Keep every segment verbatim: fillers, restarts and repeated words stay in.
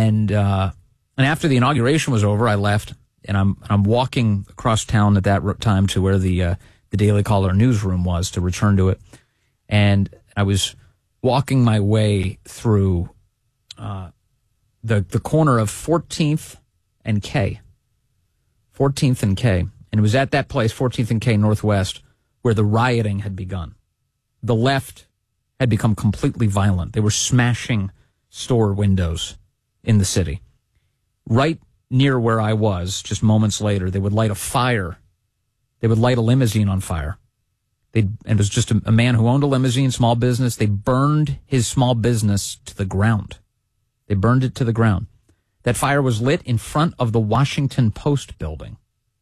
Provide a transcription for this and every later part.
And uh, and after the inauguration was over, I left, and I'm I'm walking across town at that time to where the uh, the Daily Caller newsroom was to return to it. And I was walking my way through uh, the the corner of fourteenth and K, fourteenth and K, and it was at that place, fourteenth and K Northwest, where the rioting had begun. The left had become completely violent. They were smashing store windows in the city. Right near where I was, just moments later, they would light a fire. They would light a limousine on fire. They'd, and it was just a, a man who owned a limousine, small business. They burned his small business to the ground. They burned it to the ground. That fire was lit in front of the Washington Post building.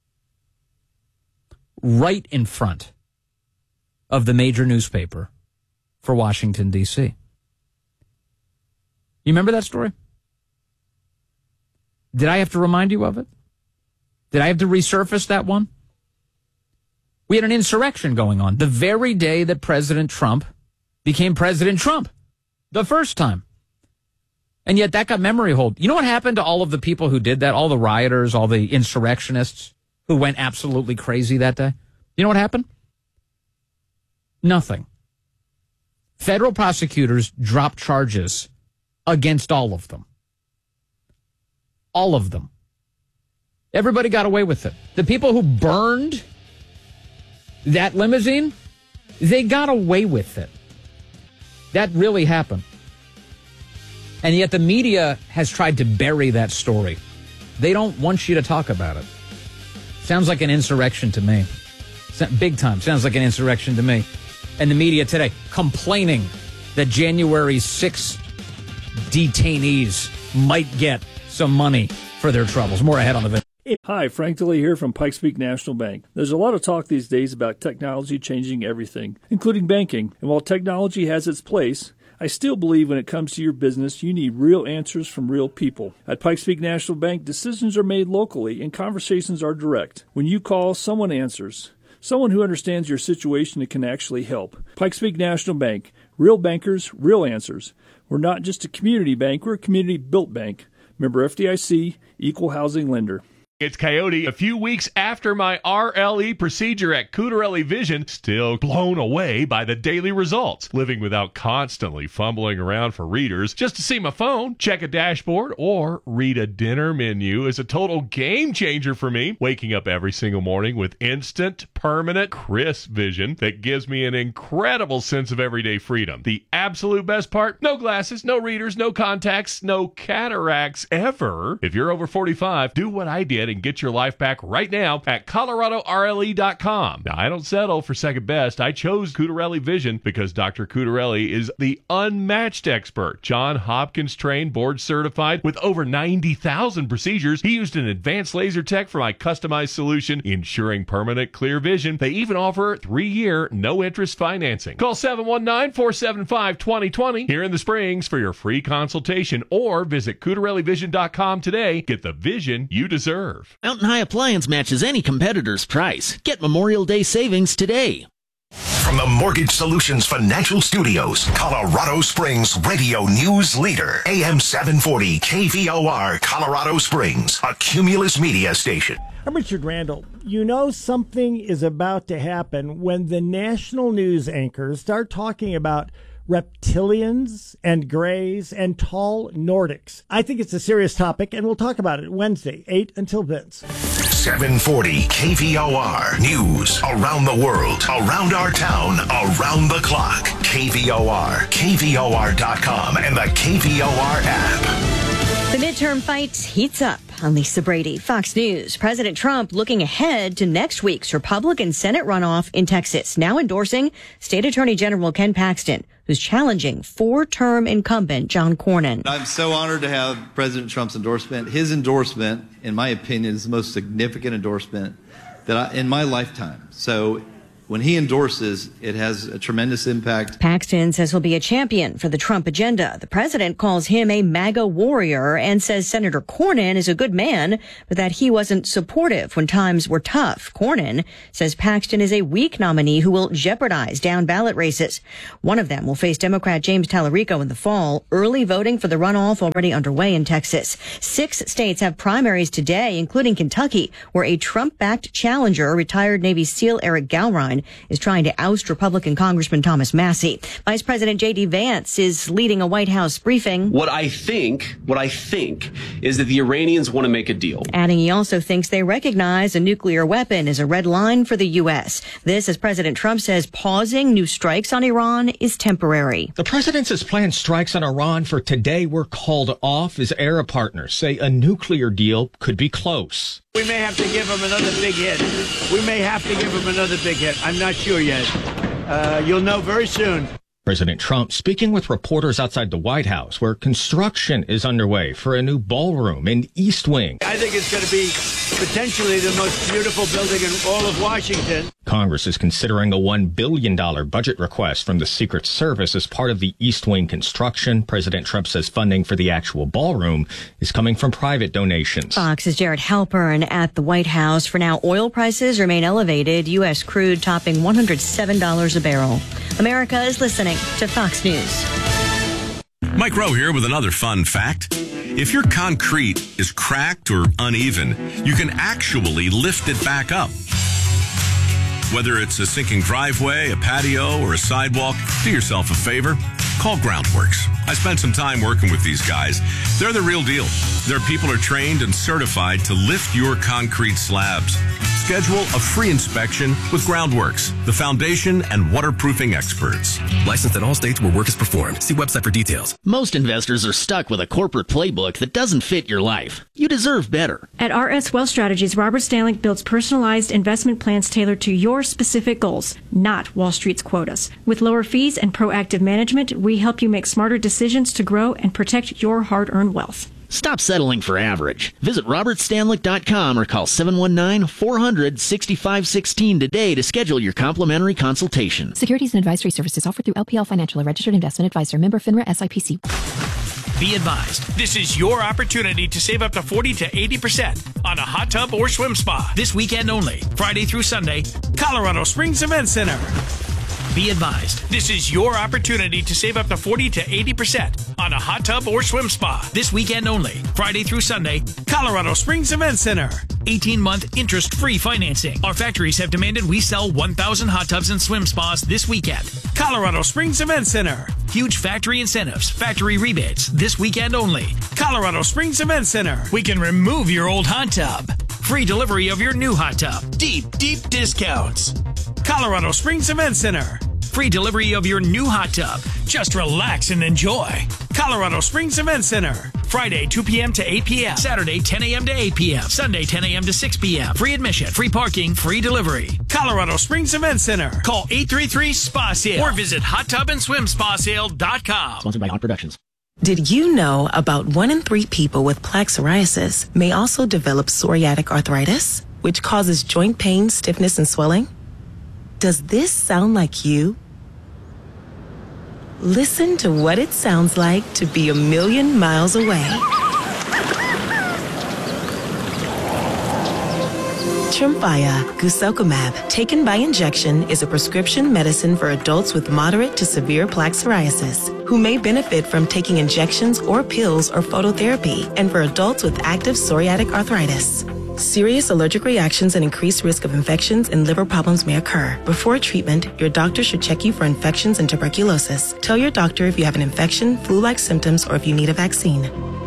Right in front of the major newspaper for Washington, D C You remember that story? Did I have to remind you of it? Did I have to resurface that one? We had an insurrection going on the very day that President Trump became President Trump, the first time. And yet that got memory hold. You know what happened to all of the people who did that, all the rioters, all the insurrectionists who went absolutely crazy that day? You know what happened? Nothing. Federal prosecutors dropped charges against all of them. All of them. Everybody got away with it. The people who burned that limousine, they got away with it. That really happened. And yet the media has tried to bury that story. They don't want you to talk about it. Sounds like an insurrection to me. Big time. Sounds like an insurrection to me. And the media today complaining that January sixth detainees might get some money for their troubles. More ahead on the video. Hi, Frank DeLee here from Pikes Peak National Bank. There's a lot of talk these days about technology changing everything, including banking. And while technology has its place, I still believe when it comes to your business, you need real answers from real people. At Pikes Peak National Bank, decisions are made locally and conversations are direct. When you call, someone answers. Someone who understands your situation and can actually help. Pikes Peak National Bank. Real bankers, real answers. We're not just a community bank, we're a community-built bank. Member F D I C, Equal Housing Lender. It's Coyote. A few weeks after my R L E procedure at Cutarelli Vision, still blown away by the daily results. Living without constantly fumbling around for readers just to see my phone, check a dashboard, or read a dinner menu is a total game changer for me. Waking up every single morning with instant, permanent, crisp vision that gives me an incredible sense of everyday freedom. The absolute best part? No glasses, no readers, no contacts, no cataracts ever. If you're over forty-five, do what I did and get your life back right now at Colorado R L E dot com. Now, I don't settle for second best. I chose Cutarelli Vision because Doctor Cutarelli is the unmatched expert. John Hopkins trained, board certified with over ninety thousand procedures. He used an advanced laser tech for my customized solution, ensuring permanent clear vision. They even offer three-year no-interest financing. Call seven one nine, four seven five, two zero two zero here in the Springs for your free consultation, or visit Cutarelli Vision dot com today. Get the vision you deserve. Mountain High Appliance matches any competitor's price. Get Memorial Day savings today. From the Mortgage Solutions Financial Studios, Colorado Springs radio news leader, A M seven forty K V O R, Colorado Springs, a Cumulus media station. I'm Richard Randall. You know something is about to happen when the national news anchors start talking about reptilians and grays and tall Nordics. I think it's a serious topic, and we'll talk about it Wednesday, eight until Vince. seven forty K V O R. News around the world, around our town, around the clock. K V O R, K V O R dot com, and the K V O R app. The midterm fight heats up. I'm Lisa Brady, Fox News. President Trump looking ahead to next week's Republican Senate runoff in Texas, now endorsing State Attorney General Ken Paxton, who's challenging four-term incumbent John Cornyn. I'm so honored to have President Trump's endorsement. His endorsement, in my opinion, is the most significant endorsement that I, in my lifetime. So When he endorses, it has a tremendous impact. Paxton says he'll be a champion for the Trump agenda. The president calls him a MAGA warrior and says Senator Cornyn is a good man, but that he wasn't supportive when times were tough. Cornyn says Paxton is a weak nominee who will jeopardize down ballot races. One of them will face Democrat James Tallarico in the fall. Early voting for the runoff already underway in Texas. Six states have primaries today, including Kentucky, where a Trump-backed challenger, retired Navy SEAL Eric Galrine, is trying to oust Republican Congressman Thomas Massie. Vice President J D Vance is leading a White House briefing. What I think, what I think is that the Iranians want to make a deal. Adding he also thinks they recognize a nuclear weapon is a red line for the U S. This as President Trump says pausing new strikes on Iran is temporary. The president says planned strikes on Iran for today were called off as Arab partners say a nuclear deal could be close. We may have to give him another big hit. We may have to give him another big hit. I'm not sure yet. Uh, you'll know very soon. President Trump speaking with reporters outside the White House, where construction is underway for a new ballroom in East Wing. I think it's going to be potentially the most beautiful building in all of Washington. Congress is considering a one billion dollars budget request from the Secret Service as part of the East Wing construction. President Trump says funding for the actual ballroom is coming from private donations. Fox's Jared Halpern at the White House. For now, oil prices remain elevated. U S crude topping one hundred seven dollars a barrel. America is listening to Fox News. Mike Rowe here with another fun fact. If your concrete is cracked or uneven, you can actually lift it back up. Whether it's a sinking driveway, a patio, or a sidewalk, do yourself a favor. Call Groundworks. I spent some time working with these guys. They're the real deal. Their people are trained and certified to lift your concrete slabs. Schedule a free inspection with Groundworks, the foundation and waterproofing experts. Licensed in all states where work is performed. See website for details. Most investors are stuck with a corporate playbook that doesn't fit your life. You deserve better. At R S Wealth Strategies, Robert Stanley builds personalized investment plans tailored to your specific goals, not Wall Street's quotas. With lower fees and proactive management, we help you make smarter decisions to grow and protect your hard-earned wealth. Stop settling for average. Visit robert stanlick dot com or call seven one nine, four hundred, sixty-five one six today to schedule your complimentary consultation. Securities and advisory services offered through L P L Financial, a registered investment advisor, member FINRA S I P C. Be advised, this is your opportunity to save up to forty to eighty percent on a hot tub or swim spa. This weekend only, Friday through Sunday, Colorado Springs Event Center. Be advised, this is your opportunity to save up to forty to eighty percent on a hot tub or swim spa. This weekend only, Friday through Sunday, Colorado Springs Event Center. eighteen-month interest-free financing. Our factories have demanded we sell one thousand hot tubs and swim spas this weekend. Colorado Springs Event Center. Huge factory incentives, factory rebates, this weekend only. Colorado Springs Event Center. We can remove your old hot tub. Free delivery of your new hot tub. Deep, deep discounts. Colorado Springs Event Center. Free delivery of your new hot tub. Just relax and enjoy. Colorado Springs Event Center. Friday, two p.m. to eight p.m. Saturday, ten a.m. to eight p.m. Sunday, ten a.m. to six p.m. Free admission, free parking, free delivery. Colorado Springs Event Center. Call eight three three, S P A sale or visit hot tub and swim spa sale dot com. Sponsored by On Productions. Did you know about one in three people with plaque psoriasis may also develop psoriatic arthritis, which causes joint pain, stiffness, and swelling? Does this sound like you? Listen to what it sounds like to be a million miles away. Tremfya guselkumab, taken by injection, is a prescription medicine for adults with moderate to severe plaque psoriasis who may benefit from taking injections or pills or phototherapy, and for adults with active psoriatic arthritis. Serious allergic reactions and increased risk of infections and liver problems may occur. Before treatment, your doctor should check you for infections and tuberculosis. Tell your doctor if you have an infection, flu-like symptoms, or if you need a vaccine.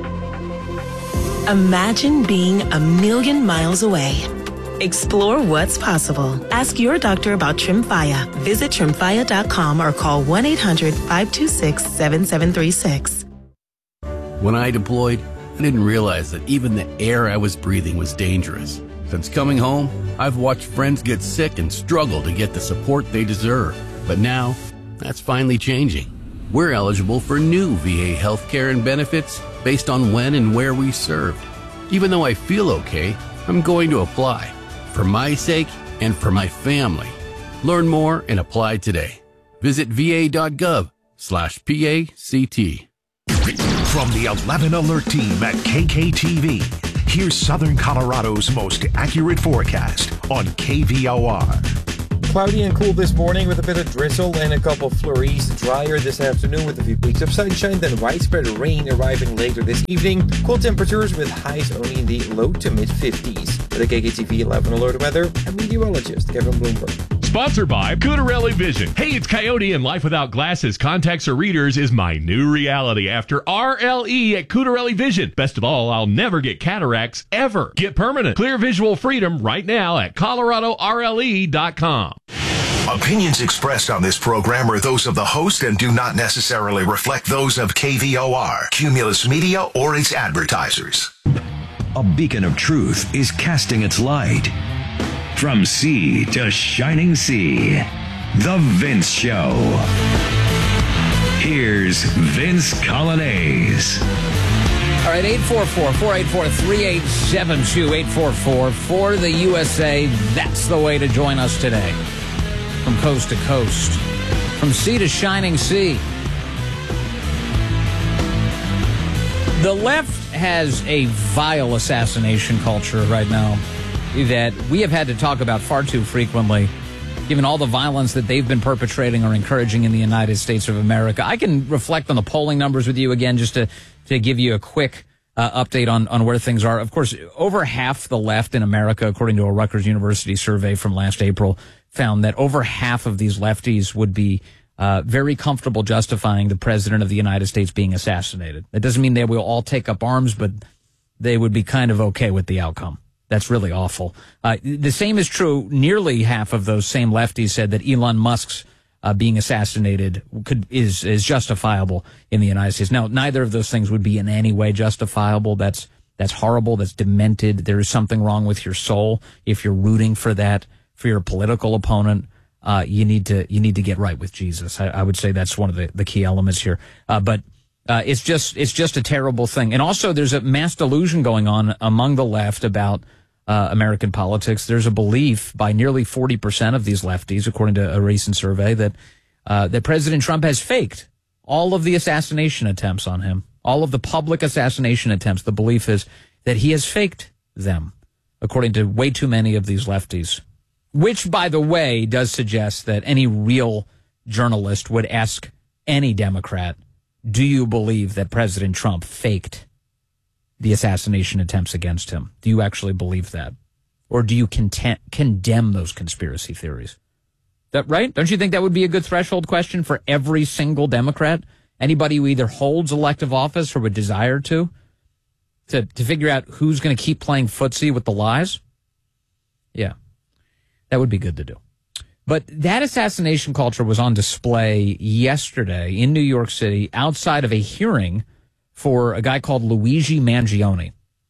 Imagine being a million miles away. Explore what's possible. Ask your doctor about Tremfya. Visit tremfya dot com or call one eight hundred, five two six, seven seven three six. When I deployed, I didn't realize that even the air I was breathing was dangerous. Since coming home, I've watched friends get sick and struggle to get the support they deserve. But now, that's finally changing. We're eligible for new V A healthcare and benefits based on when and where we served. Even though I feel okay, I'm going to apply. For my sake and for my family. Learn more and apply today. Visit va.gov slash PACT. From the eleven Alert team at K K T V, here's Southern Colorado's most accurate forecast on K V O R. Cloudy and cool this morning with a bit of drizzle and a couple flurries. Drier this afternoon with a few peaks of sunshine, then widespread rain arriving later this evening. Cool temperatures with highs only in the low to mid fifties. For the K K T V eleven Alert weather, I'm meteorologist Kevin Bloomberg. Sponsored by Cutarelli Vision. Hey, it's Coyote, and life without glasses, contacts, or readers is my new reality after R L E at Cutarelli Vision. Best of all, I'll never get cataracts ever. Get permanent, clear visual freedom right now at Colorado R L E dot com. Opinions expressed on this program are those of the host and do not necessarily reflect those of K V O R, Cumulus Media, or its advertisers. A beacon of truth is casting its light. From sea to shining sea, The Vince Show. Here's Vince Colonnese. All right, eight four four, four eight four, three eight seven two, eight four four for the U S A. That's the way to join us today. From coast to coast, from sea to shining sea. The left has a vile assassination culture right now that we have had to talk about far too frequently, given all the violence that they've been perpetrating or encouraging in the United States of America. I can reflect on the polling numbers with you again just to, to give you a quick uh, update on, on where things are. Of course, over half the left in America, according to a Rutgers University survey from last April, found that over half of these lefties would be uh, very comfortable justifying the president of the United States being assassinated. That doesn't mean they will all take up arms, but they would be kind of okay with the outcome. That's really awful. Uh, the same is true. Nearly half of those same lefties said that Elon Musk's uh, being assassinated could is is justifiable in the United States. Now, neither of those things would be in any way justifiable. That's that's horrible. That's demented. There is something wrong with your soul if you're rooting for that for your political opponent. Uh, you need to you need to get right with Jesus. I, I would say that's one of the, the key elements here. Uh, but uh, it's just it's just a terrible thing. And also, there's a mass delusion going on among the left about Uh, American politics. There's a belief by nearly forty percent of these lefties, according to a recent survey, that uh, that President Trump has faked all of the assassination attempts on him, all of the public assassination attempts. The belief is that he has faked them, according to way too many of these lefties, which, by the way, does suggest that any real journalist would ask any Democrat, do you believe that President Trump faked the assassination attempts against him? Do you actually believe that? Or do you content, condemn those conspiracy theories? That right? Don't you think that would be a good threshold question for every single Democrat? Anybody who either holds elective office or would desire to? To, to figure out who's going to keep playing footsie with the lies? Yeah, that would be good to do. But that assassination culture was on display yesterday in New York City outside of a hearing for a guy called Luigi Mangione.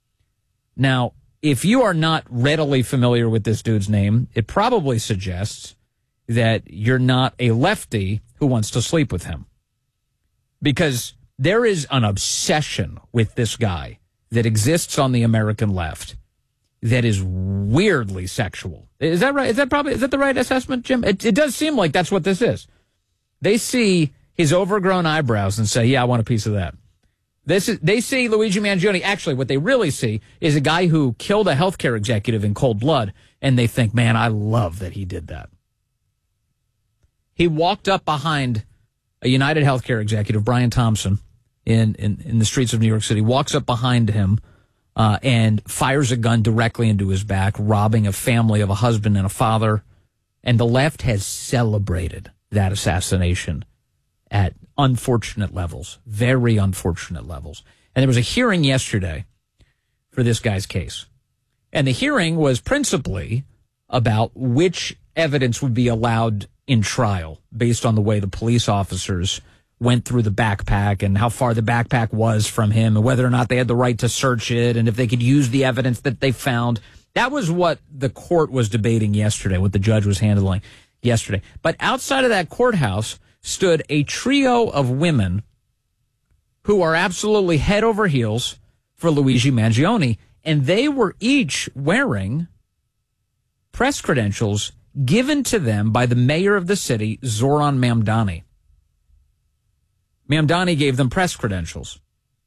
Now, if you are not readily familiar with this dude's name, it probably suggests that you're not a lefty who wants to sleep with him. Because there is an obsession with this guy that exists on the American left that is weirdly sexual. Is that right? Is that probably, is that the right assessment, Jim? It, it does seem like that's what this is. They see his overgrown eyebrows and say, yeah, I want a piece of that. This is, they see Luigi Mangione. Actually, what they really see is a guy who killed a healthcare executive in cold blood, and they think, man, I love that he did that. He walked up behind a United Healthcare executive, Brian Thompson, in, in, in the streets of New York City, walks up behind him uh, and fires a gun directly into his back, robbing a family of a husband and a father. And the left has celebrated that assassination at unfortunate levels, very unfortunate levels. And there was a hearing yesterday for this guy's case. And the hearing was principally about which evidence would be allowed in trial based on the way the police officers went through the backpack and how far the backpack was from him and whether or not they had the right to search it and if they could use the evidence that they found. That was what the court was debating yesterday, what the judge was handling yesterday. But outside of that courthouse stood a trio of women who are absolutely head over heels for Luigi Mangione, and they were each wearing press credentials given to them by the mayor of the city, Zoran Mamdani. Mamdani gave them press credentials.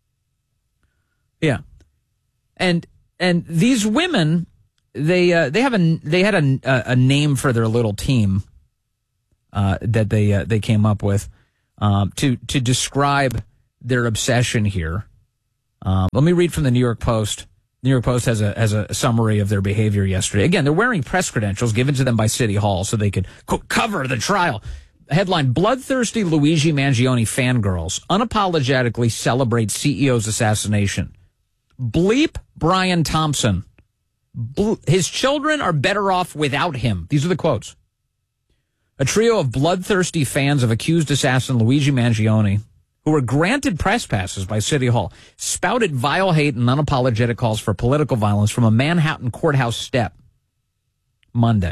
Yeah. And and these women, they uh, they have a they had a, a name for their little team uh, that they uh, they came up with um, to to describe their obsession here. Um, let me read from the New York Post. New York Post has a has a summary of their behavior yesterday. Again, they're wearing press credentials given to them by City Hall so they could quote, cover the trial. Headline: Bloodthirsty Luigi Mangione fangirls unapologetically celebrate C E O's assassination. Bleep Brian Thompson. Ble- His children are better off without him. These are the quotes. A trio of bloodthirsty fans of accused assassin Luigi Mangione, who were granted press passes by City Hall, spouted vile hate and unapologetic calls for political violence from a Manhattan courthouse step Monday.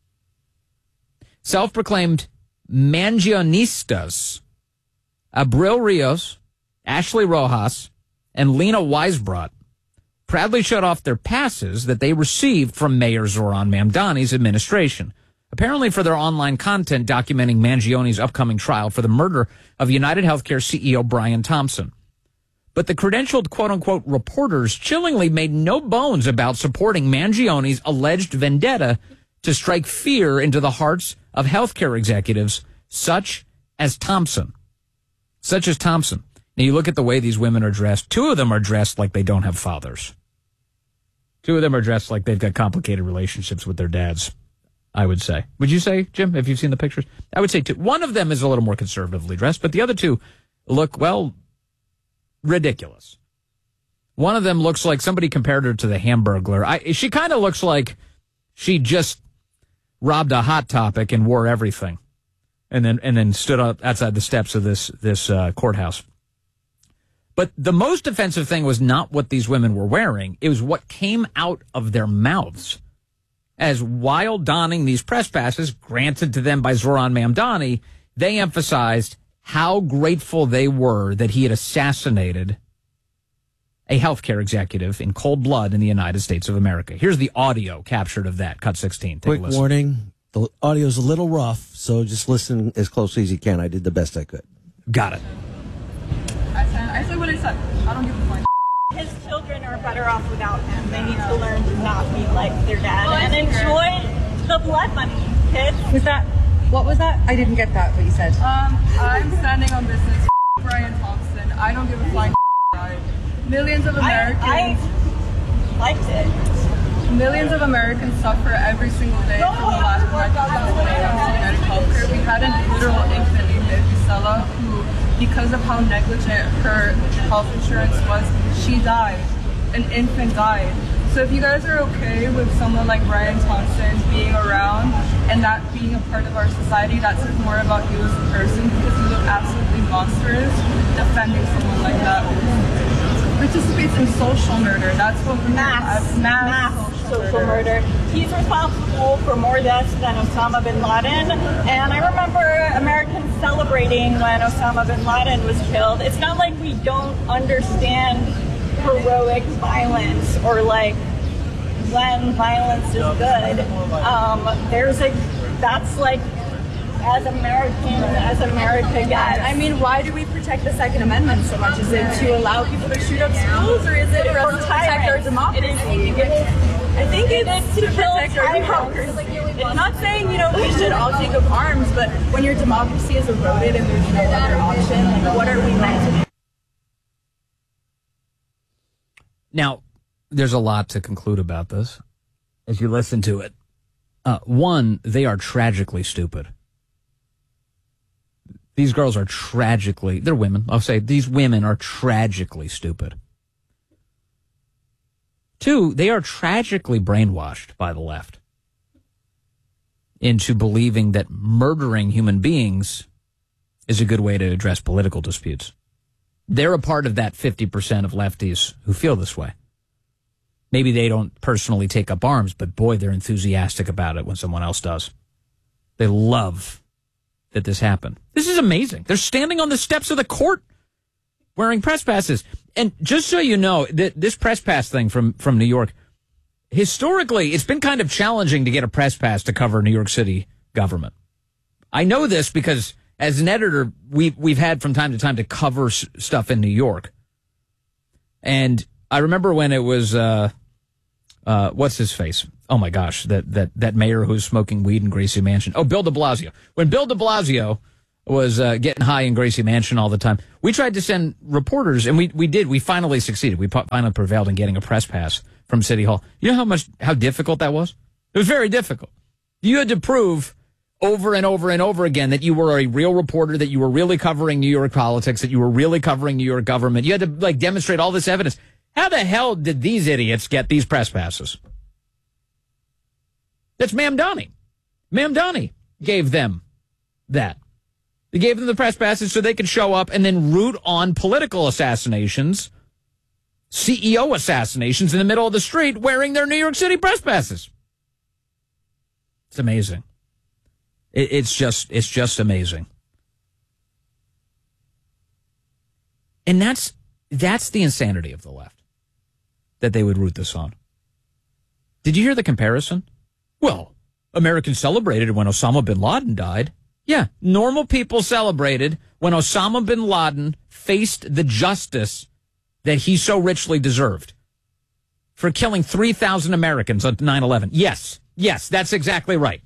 Self-proclaimed Mangionistas, Abril Rios, Ashley Rojas, and Lena Weisbrot proudly showed off their passes that they received from Mayor Zoran Mamdani's administration, apparently for their online content documenting Mangione's upcoming trial for the murder of United Healthcare C E O Brian Thompson. But the credentialed quote-unquote reporters chillingly made no bones about supporting Mangione's alleged vendetta to strike fear into the hearts of healthcare executives such as Thompson. Such as Thompson. Now, you look at the way these women are dressed. Two of them are dressed like they don't have fathers. Two of them are dressed like they've got complicated relationships with their dads, I would say. Would you say, Jim, if you've seen the pictures? I would say two. One of them is a little more conservatively dressed, but the other two look, well, ridiculous. One of them looks like somebody compared her to the Hamburglar. I, she kind of looks like she just robbed a Hot Topic and wore everything, and then and then stood up outside the steps of this this uh, courthouse. But the most offensive thing was not what these women were wearing. It was what came out of their mouths. As while donning these press passes granted to them by Zoran Mamdani, they emphasized how grateful they were that he had assassinated a healthcare executive in cold blood in the United States of America. Here's the audio captured of that. Cut sixteen. Take Quick a listen. warning. The audio's a little rough, so just listen as closely as you can. I did the best I could. Got it. I said, I said what I said. I don't give a fuck. His children are better off without him. They need to learn to not be like their dad well, and enjoy the blood money, kids. Was that, what was that? I didn't get that, what you said. Um, I'm standing on business. Brian Thompson. I don't give a flying died. Millions of Americans. I, I liked it. Millions of Americans suffer every single day from the lack of negligence when it comes to United Healthcare. We had a literal infant named Isabella who, because of how negligent her health insurance was, she died. An infant died. So if you guys are okay with someone like Brian Thompson being around and that being a part of our society, that says more about you as a person because you look absolutely monstrous defending someone like that who participates in social murder. That's what we mass, mass, mass social, social murder. murder. He's responsible for more deaths than Osama bin Laden. And I remember Americans celebrating when Osama bin Laden was killed. It's not like we don't understand heroic violence or like when violence is good. Um, there's a, that's like as American as America gets. I mean, why do we protect the Second Amendment so much? Is it to allow people to shoot up schools, or is it for us to protect our democracy? I think it's to protect our democracy. It's not saying, you know, we should all take up arms, but when your democracy is eroded and there's no other option, like, what are we meant to do? Now, there's a lot to conclude about this as you listen to it. Uh, one, they are tragically stupid. These girls are tragically, they're women, I'll say, these women are tragically stupid. Two, they are tragically brainwashed by the left into believing that murdering human beings is a good way to address political disputes. They're a part of that fifty percent of lefties who feel this way. Maybe they don't personally take up arms, but boy, they're enthusiastic about it when someone else does. They love that this happened. This is amazing. They're standing on the steps of the court wearing press passes. And just so you know, th- this press pass thing from, from New York, historically, it's been kind of challenging to get a press pass to cover New York City government. I know this because as an editor, we, we've had from time to time to cover s- stuff in New York. And I remember when it was, uh, uh, what's his face? Oh, my gosh, that, that, that mayor who was smoking weed in Gracie Mansion. Oh, Bill de Blasio. When Bill de Blasio was uh, getting high in Gracie Mansion all the time, we tried to send reporters, and we, we did. We finally succeeded. We finally prevailed in getting a press pass from City Hall. You know how much, how difficult that was? It was very difficult. You had to prove over and over and over again that you were a real reporter, that you were really covering New York politics, that you were really covering New York government. You had to, like, demonstrate all this evidence. How the hell did these idiots get these press passes? That's Mamdani. Mamdani gave them that. They gave them the press passes so they could show up and then root on political assassinations, C E O assassinations in the middle of the street wearing their New York City press passes. It's amazing. It, it's just, it's just amazing. And that's, that's the insanity of the left, that they would root this on. Did you hear the comparison? Well, Americans celebrated when Osama bin Laden died. Yeah, normal people celebrated when Osama bin Laden faced the justice that he so richly deserved for killing three thousand Americans on nine eleven. Yes, yes, that's exactly right.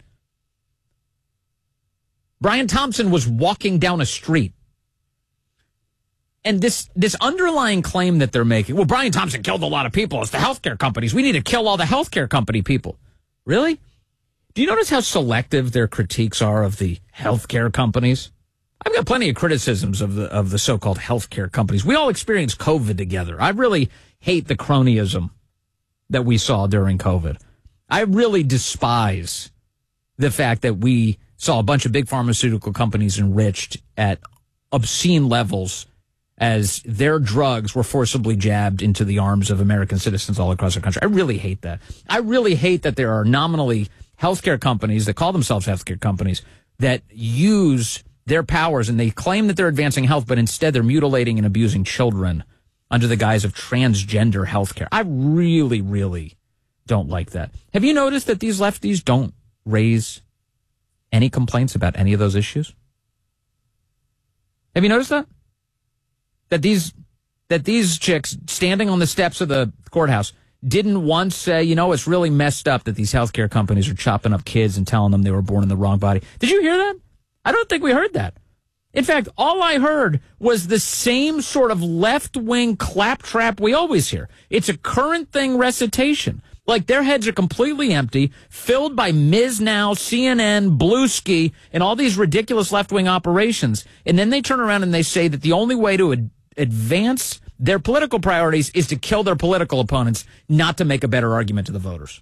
Brian Thompson was walking down a street. And this, this underlying claim that they're making, well, Brian Thompson killed a lot of people. It's the healthcare companies. We need to kill all the healthcare company people. Really? Do you notice how selective their critiques are of the healthcare companies? I've got plenty of criticisms of the of the so-called healthcare companies. We all experienced COVID together. I really hate the cronyism that we saw during COVID. I really despise the fact that we saw a bunch of big pharmaceutical companies enriched at obscene levels as their drugs were forcibly jabbed into the arms of American citizens all across the country. I really hate that. I really hate that there are nominally healthcare companies that call themselves healthcare companies that use their powers and they claim that they're advancing health, but instead they're mutilating and abusing children under the guise of transgender healthcare. I really, really don't like that. Have you noticed that these lefties don't raise any complaints about any of those issues? Have you noticed that? That these that these chicks standing on the steps of the courthouse didn't once say, you know, it's really messed up that these healthcare companies are chopping up kids and telling them they were born in the wrong body. Did you hear that? I don't think we heard that. In fact, all I heard was the same sort of left-wing claptrap we always hear. It's a current thing recitation. Like their heads are completely empty, filled by Miz Now, C N N, Bluesky, and all these ridiculous left-wing operations. And then they turn around and they say that the only way to ad- advance their political priorities is to kill their political opponents, not to make a better argument to the voters.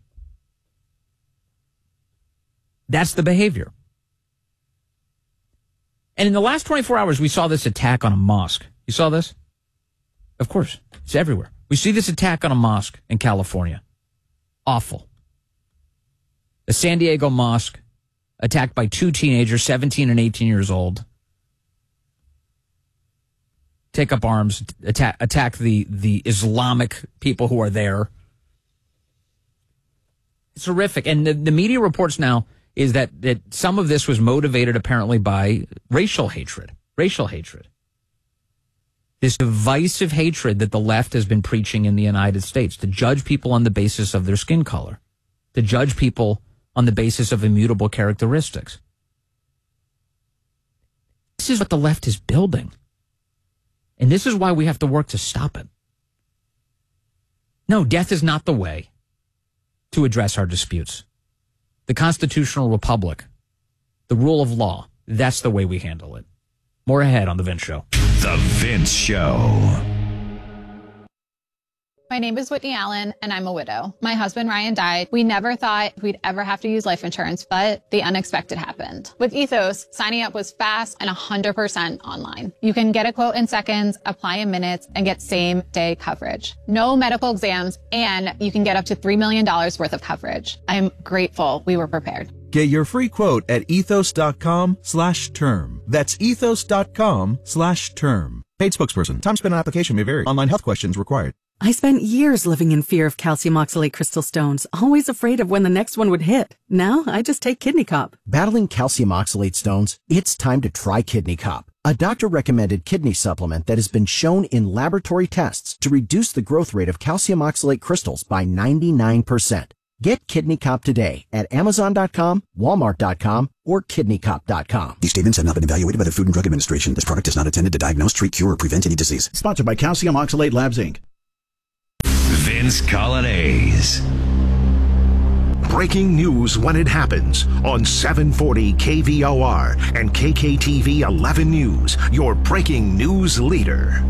That's the behavior. And in the last twenty-four hours, we saw this attack on a mosque. You saw this? Of course. It's everywhere. We see this attack on a mosque in California. Awful. A San Diego mosque attacked by two teenagers, seventeen and eighteen years old. Take up arms, attack, attack the, the Islamic people who are there. It's horrific. And the, the media reports now is that, that some of this was motivated apparently by racial hatred. Racial hatred. This divisive hatred that the left has been preaching in the United States, to judge people on the basis of their skin color, to judge people on the basis of immutable characteristics. This is what the left is building. And this is why we have to work to stop it. No, death is not the way to address our disputes. The constitutional republic, the rule of law, that's the way we handle it. More ahead on The Vince Show. The Vince Show. My name is Whitney Allen, and I'm a widow. My husband, Ryan, died. We never thought we'd ever have to use life insurance, but the unexpected happened. With Ethos, signing up was fast and one hundred percent online. You can get a quote in seconds, apply in minutes, and get same-day coverage. No medical exams, and you can get up to three million dollars worth of coverage. I'm grateful we were prepared. Get your free quote at ethos.com slash term. That's ethos.com slash term. Paid spokesperson. Time spent on application may vary. Online health questions required. I spent years living in fear of calcium oxalate crystal stones, always afraid of when the next one would hit. Now, I just take Kidney Cop. Battling calcium oxalate stones? It's time to try Kidney Cop, a doctor-recommended kidney supplement that has been shown in laboratory tests to reduce the growth rate of calcium oxalate crystals by ninety-nine percent. Get Kidney Cop today at Amazon dot com, Walmart dot com, or Kidney Cop dot com. These statements have not been evaluated by the Food and Drug Administration. This product is not intended to diagnose, treat, cure, or prevent any disease. Sponsored by Calcium Oxalate Labs, Incorporated. Vince Colonnese. Breaking news when it happens on seven forty K V O R and K K T V eleven News, your breaking news leader.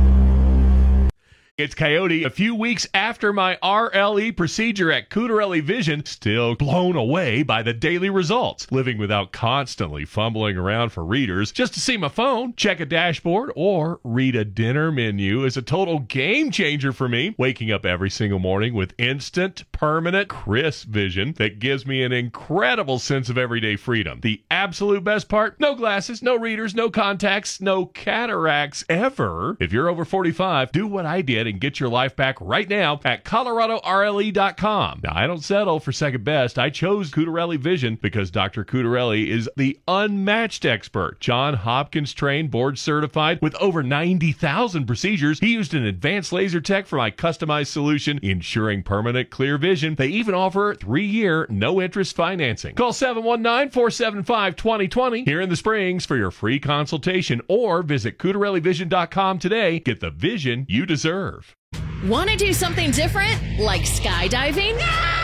It's Coyote. A few weeks after my R L E procedure at Cutarelli Vision, still blown away by the daily results. Living without constantly fumbling around for readers just to see my phone, check a dashboard, or read a dinner menu is a total game changer for me. Waking up every single morning with instant, permanent, crisp vision that gives me an incredible sense of everyday freedom. The absolute best part? No glasses, no readers, no contacts, no cataracts ever. If you're over forty-five, do what I did and get your life back right now at Colorado R L E dot com. Now, I don't settle for second best. I chose Cutarelli Vision because Doctor Cutarelli is the unmatched expert. John Hopkins trained, board certified with over ninety thousand procedures. He used an advanced laser tech for my customized solution, ensuring permanent clear vision. They even offer three-year no-interest financing. Call seven one nine, four seven five, two zero two zero here in the Springs for your free consultation, or visit Cutarelli Vision dot com today. Get the vision you deserve. Want to do something different, like skydiving?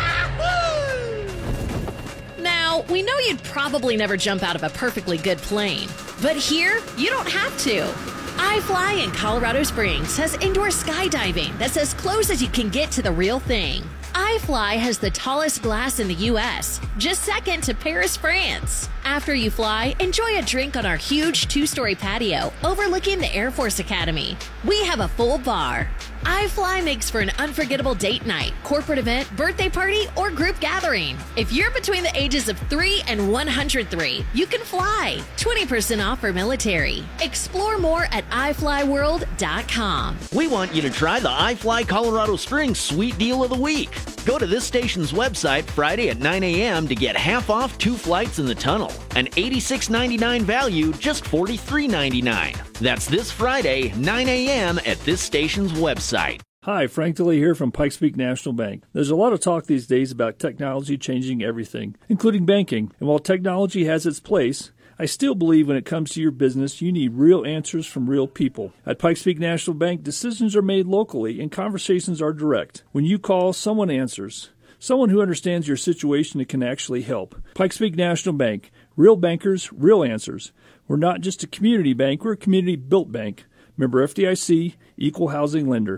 Now, we know you'd probably never jump out of a perfectly good plane, but here, you don't have to. iFly in Colorado Springs has indoor skydiving that's as close as you can get to the real thing. iFly has the tallest glass in the U S, just second to Paris, France. After you fly, enjoy a drink on our huge two-story patio overlooking the Air Force Academy. We have a full bar. iFly makes for an unforgettable date night, corporate event, birthday party, or group gathering. If you're between the ages of three and one hundred three, you can fly. twenty percent off for military. Explore more at i fly world dot com. We want you to try the iFly Colorado Springs Sweet Deal of the Week. Go to this station's website Friday at nine a.m. to get half off two flights in the tunnel. An eighty-six ninety-nine value, just forty-three ninety-nine. That's this Friday, nine a.m. at this station's website. Hi, Frank DeLay here from Pikes Peak National Bank. There's a lot of talk these days about technology changing everything, including banking. And while technology has its place, I still believe when it comes to your business, you need real answers from real people. At Pikes Peak National Bank, decisions are made locally and conversations are direct. When you call, someone answers. Someone who understands your situation and can actually help. Pikes Peak National Bank. Real bankers, real answers. We're not just a community bank, we're a community-built bank. Member F D I C, Equal Housing Lender.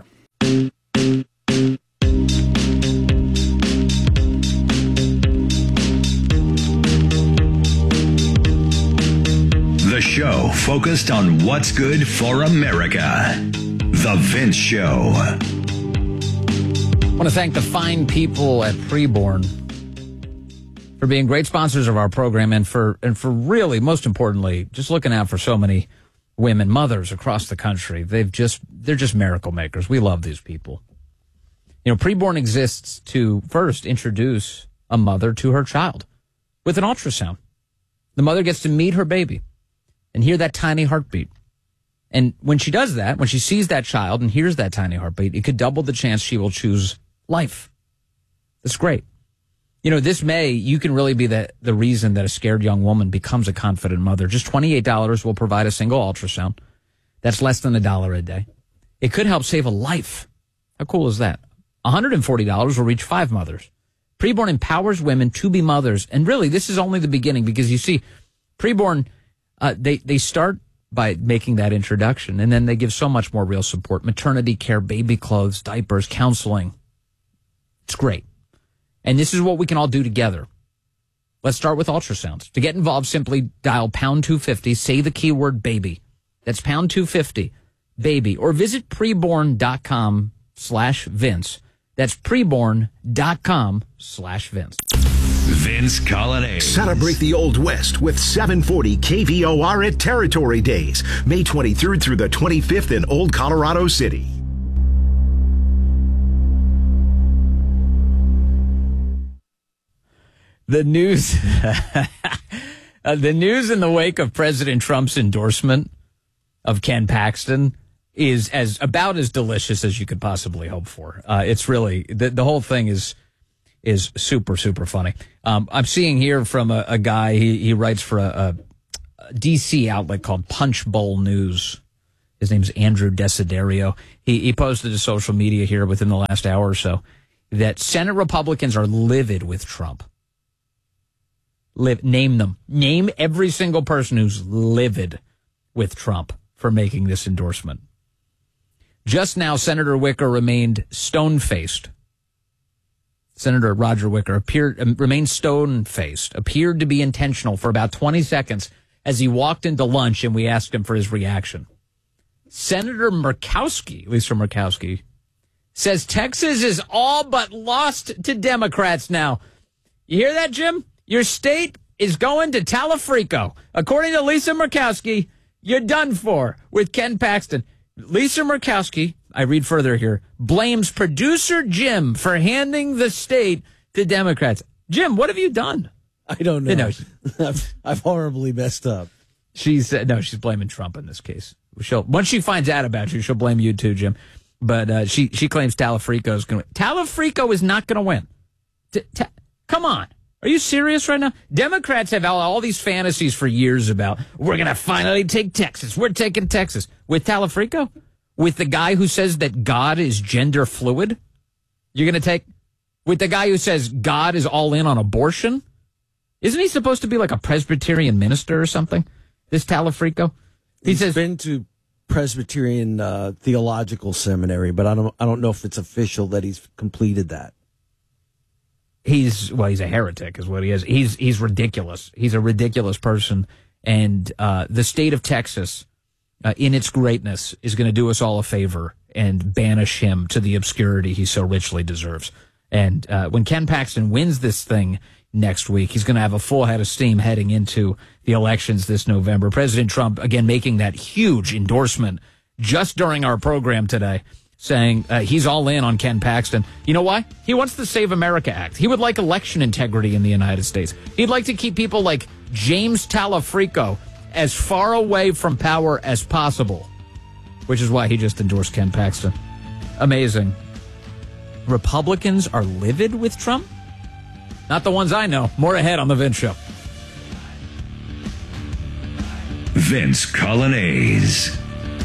The show focused on what's good for America. The Vince Show. I want to thank the fine people at Preborn for being great sponsors of our program and for and for really, most importantly, just looking out for so many women, mothers across the country. They've just they're just miracle makers. We love these people. You know, Preborn exists to first introduce a mother to her child with an ultrasound. The mother gets to meet her baby and hear that tiny heartbeat. And when she does that, when she sees that child and hears that tiny heartbeat, it could double the chance she will choose life. That's great. You know, this May, you can really be the, the reason that a scared young woman becomes a confident mother. Just twenty-eight dollars will provide a single ultrasound. That's less than a dollar a day. It could help save a life. How cool is that? one hundred forty dollars will reach five mothers. Preborn empowers women to be mothers. And really, this is only the beginning because you see, Preborn, uh, they, they start by making that introduction, and then they give so much more real support. Maternity care, baby clothes, diapers, counseling. It's great. And this is what we can all do together. Let's start with ultrasounds. To get involved, simply dial pound two fifty, say the keyword baby. That's pound two fifty, baby. Or visit preborn.com slash Vince. That's preborn.com slash Vince. Vince Colonnese. Celebrate the Old West with seven forty K V O R at Territory Days, May twenty-third through the twenty-fifth in Old Colorado City. The news, uh, the news in the wake of President Trump's endorsement of Ken Paxton is as about as delicious as you could possibly hope for. Uh, it's really the, the whole thing is is super super funny. Um, I'm seeing here from a, a guy. He he writes for a, a D C outlet called Punch Bowl News. His name's Andrew Desiderio. He he posted to social media here within the last hour or so that Senate Republicans are livid with Trump. Live, name them. Name every single person who's livid with Trump for making this endorsement. Just now, Senator Wicker remained stone-faced. Senator Roger Wicker appeared uh, remained stone-faced, appeared to be intentional for about twenty seconds as he walked into lunch, and we asked him for his reaction. Senator Murkowski, Lisa Murkowski, says Texas is all but lost to Democrats now. You hear that, Jim? Your state is going to Talafrico. According to Lisa Murkowski, you're done for with Ken Paxton. Lisa Murkowski, I read further here, blames producer Jim for handing the state to Democrats. Jim, what have you done? I don't know. You know I've, I've horribly messed up. She's uh, no, she's blaming Trump in this case. She'll once she finds out about you, she'll blame you too, Jim. But uh, she she claims Talafrico is going to win. Talafrico is not going to win. T- t- come on. Are you serious right now? Democrats have all, all these fantasies for years about, we're going to finally take Texas. We're taking Texas. With Talafrico? With the guy who says that God is gender fluid? You're going to take, with the guy who says God is all in on abortion? Isn't he supposed to be like a Presbyterian minister or something? This Talafrico? He He's says, been to Presbyterian uh, Theological Seminary, but I don't, I don't know if it's official that he's completed that. He's, well, he's a heretic is what he is. He's, he's ridiculous. He's a ridiculous person. And, uh, the state of Texas, uh, in its greatness is going to do us all a favor and banish him to the obscurity he so richly deserves. And, uh, when Ken Paxton wins this thing next week, he's going to have a full head of steam heading into the elections this November. President Trump, again, making that huge endorsement just during our program today, saying uh, he's all in on Ken Paxton. You know why? He wants the Save America Act. He would like election integrity in the United States. He'd like to keep people like James Talafrico as far away from power as possible, which is why he just endorsed Ken Paxton. Amazing. Republicans are livid with Trump? Not the ones I know. More ahead on The Vince Show. Vince Colonnese.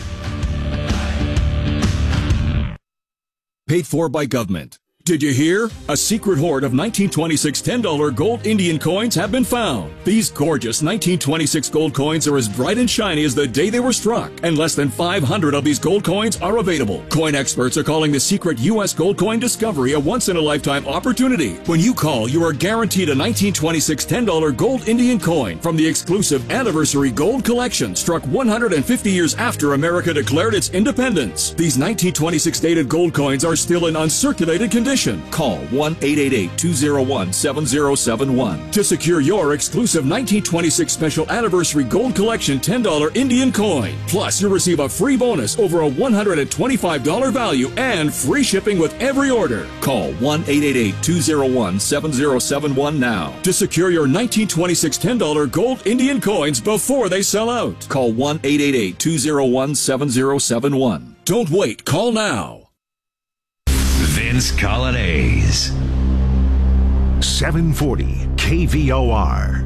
Paid for by government. Did you hear? A secret hoard of nineteen twenty-six ten dollar gold Indian coins have been found. These gorgeous nineteen twenty-six gold coins are as bright and shiny as the day they were struck, and less than five hundred of these gold coins are available. Coin experts are calling the secret U S gold coin discovery a once-in-a-lifetime opportunity. When you call, you are guaranteed a nineteen twenty-six ten dollar gold Indian coin from the exclusive Anniversary Gold Collection, struck one hundred fifty years after America declared its independence. These nineteen twenty-six dated gold coins are still in uncirculated condition. Call one eight eight eight, two zero one, seven zero seven one to secure your exclusive nineteen twenty-six Special Anniversary Gold Collection ten dollar Indian coin. Plus, you'll receive a free bonus over a one hundred twenty-five dollars value and free shipping with every order. Call one eight eight eight, two zero one, seven zero seven one now to secure your nineteen twenty-six ten dollar gold Indian coins before they sell out. Call one eight eight eight, two zero one, seven zero seven one. Don't wait. Call now. Vince Colonnese. seven forty K V O R.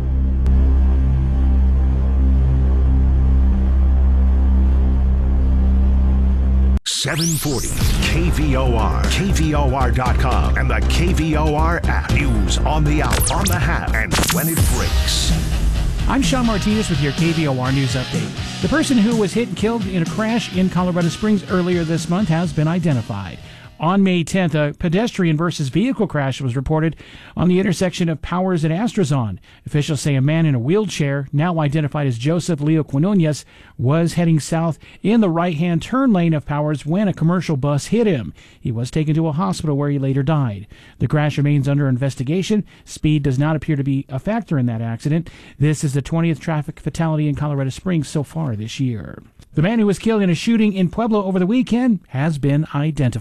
seven forty K V O R, K V O R dot com, and the K V O R app. News on the out, on the half, and when it breaks. I'm Sean Martinez with your K V O R News Update. The person who was hit and killed in a crash in Colorado Springs earlier this month has been identified. On May tenth, a pedestrian versus vehicle crash was reported on the intersection of Powers and Astrazon. Officials say a man in a wheelchair, now identified as Joseph Leo Quinonez, was heading south in the right-hand turn lane of Powers when a commercial bus hit him. He was taken to a hospital where he later died. The crash remains under investigation. Speed does not appear to be a factor in that accident. This is the twentieth traffic fatality in Colorado Springs so far this year. The man who was killed in a shooting in Pueblo over the weekend has been identified.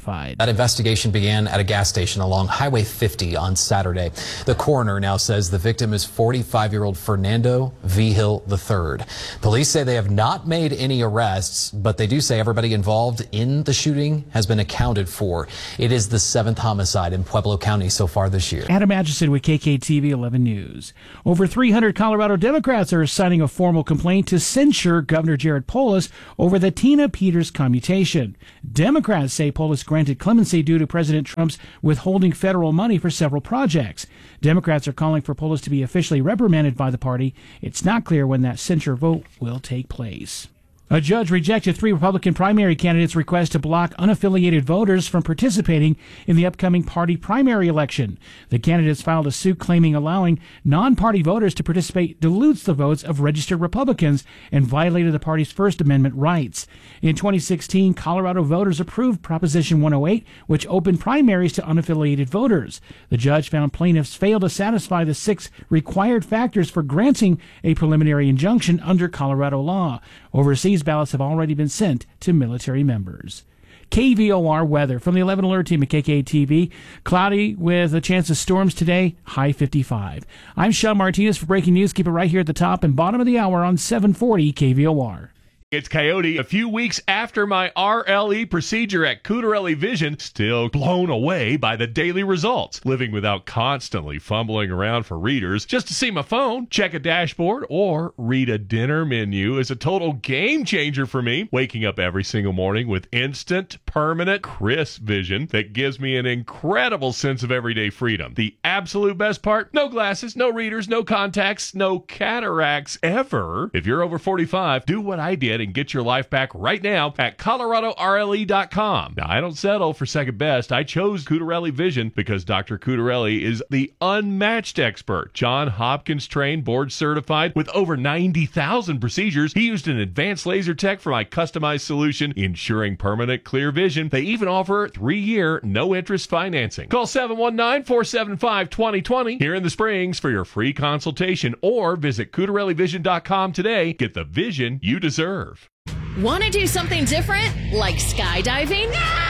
That investigation began at a gas station along Highway fifty on Saturday. The coroner now says the victim is forty-five-year-old Fernando Vigil the third. Police say they have not made any arrests, but they do say everybody involved in the shooting has been accounted for. It is the seventh homicide in Pueblo County so far this year. Adam Atchison with K K T V eleven News. Over three hundred Colorado Democrats are signing a formal complaint to censure Governor Jared Polis over the Tina Peters commutation. Democrats say Polis granted clemency due to President Trump's withholding federal money for several projects. Democrats are calling for Polis to be officially reprimanded by the party. It's not clear when that censure vote will take place. A judge rejected three Republican primary candidates' request to block unaffiliated voters from participating in the upcoming party primary election. The candidates filed a suit claiming allowing non-party voters to participate dilutes the votes of registered Republicans and violated the party's First Amendment rights. In twenty sixteen, Colorado voters approved Proposition one oh eight, which opened primaries to unaffiliated voters. The judge found plaintiffs failed to satisfy the six required factors for granting a preliminary injunction under Colorado law. Overseas ballots have already been sent to military members. K V O R weather from the eleven Alert Team at K K T V. Cloudy with a chance of storms today, high fifty-five. I'm Sean Martinez for Breaking News. Keep it right here at the top and bottom of the hour on seven forty K V O R. It's Coyote. A few weeks after my R L E procedure at Cutarelli Vision, still blown away by the daily results. Living without constantly fumbling around for readers just to see my phone, check a dashboard, or read a dinner menu is a total game changer for me. Waking up every single morning with instant, permanent, crisp vision that gives me an incredible sense of everyday freedom. The absolute best part? No glasses, no readers, no contacts, no cataracts ever. If you're over forty-five, do what I did and get your life back right now at Colorado R L E dot com. Now, I don't settle for second best. I chose Cutarelli Vision because Doctor Cutarelli is the unmatched expert. John Hopkins trained, board certified with over ninety thousand procedures. He used an advanced laser tech for my customized solution, ensuring permanent clear vision. They even offer three-year no-interest financing. Call seven one nine, four seven five, two zero two zero here in the Springs for your free consultation, or visit Cutarelli Vision dot com today. Get the vision you deserve. Want to do something different, like skydiving?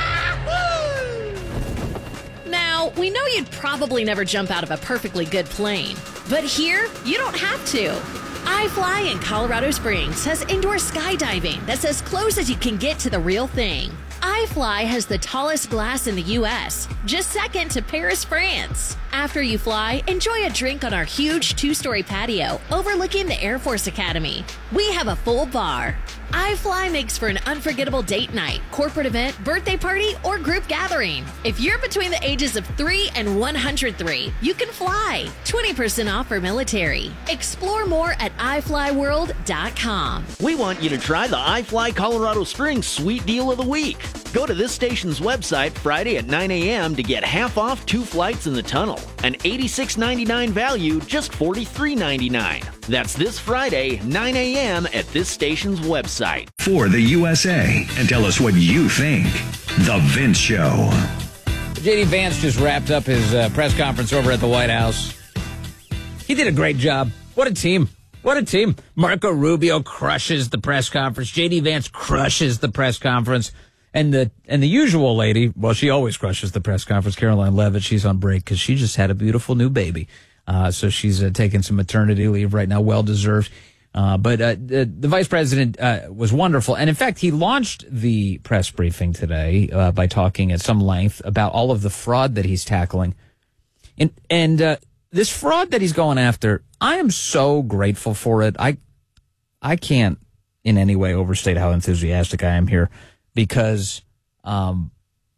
Now, we know you'd probably never jump out of a perfectly good plane, but here, you don't have to. iFly in Colorado Springs has indoor skydiving that's as close as you can get to the real thing. iFly has the tallest glass in the U S, just second to Paris, France. After you fly, enjoy a drink on our huge two-story patio overlooking the Air Force Academy. We have a full bar. iFly makes for an unforgettable date night, corporate event, birthday party, or group gathering. If you're between the ages of three and one hundred three, you can fly. twenty percent off for military. Explore more at i fly world dot com. We want you to try the iFly Colorado Springs Sweet Deal of the Week. Go to this station's website Friday at nine a.m. to get half off two flights in the tunnel. An eighty-six dollars ninety-nine cents value, just forty-three ninety-nine. That's this Friday, nine a.m. at this station's website. For the U S A, and tell us what you think. The Vince Show. J D Vance just wrapped up his uh, press conference over at the White House. He did a great job. What a team. What a team. Marco Rubio crushes the press conference. J D Vance crushes the press conference. And the and the usual lady, well, she always crushes the press conference, Caroline Levitt, she's on break because she just had a beautiful new baby. Uh, so she's uh, taking some maternity leave right now, well-deserved. Uh, but uh, the, the vice president uh, was wonderful. And, in fact, he launched the press briefing today uh, by talking at some length about all of the fraud that he's tackling. And, and uh, this fraud that he's going after, I am so grateful for it. I I can't in any way overstate how enthusiastic I am here. Because um,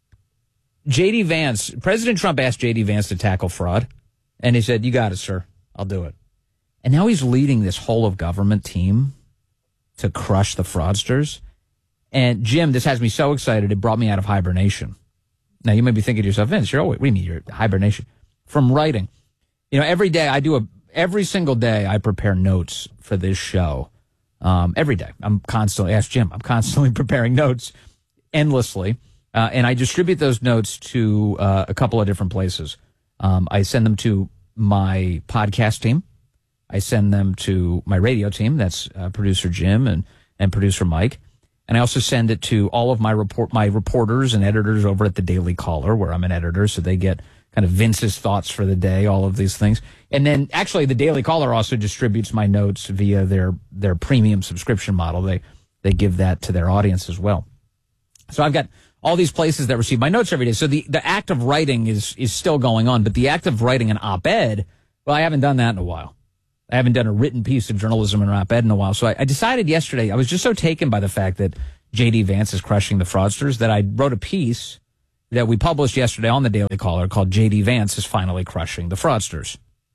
J D Vance, President Trump asked J D Vance to tackle fraud, and he said, "You got it, sir. I'll do it." And now he's leading this whole of government team to crush the fraudsters. And Jim, this has me so excited. It brought me out of hibernation. Now you may be thinking to yourself, Vince, you're always, what do you mean you're hibernation? From writing. You know, every day I do a, every single day I prepare notes for this show. Um, every day. I'm constantly, ask Jim, I'm constantly preparing notes endlessly. Uh, and I distribute those notes to uh, a couple of different places. Um, I send them to my podcast team. I send them to my radio team. That's uh, producer Jim and, and producer Mike. And I also send it to all of my report, my reporters and editors over at the Daily Caller, where I'm an editor, so they get kind of Vince's thoughts for the day, all of these things. And then actually the Daily Caller also distributes my notes via their, their premium subscription model. They, they give that to their audience as well. So I've got all these places that receive my notes every day. So the, the act of writing is, is still going on, but the act of writing an op-ed, well, I haven't done that in a while. I haven't done a written piece of journalism in an op-ed in a while. So I, I decided yesterday, I was just so taken by the fact that J D Vance is crushing the fraudsters that I wrote a piece that we published yesterday on the Daily Caller called J D Vance is finally crushing the fraudsters,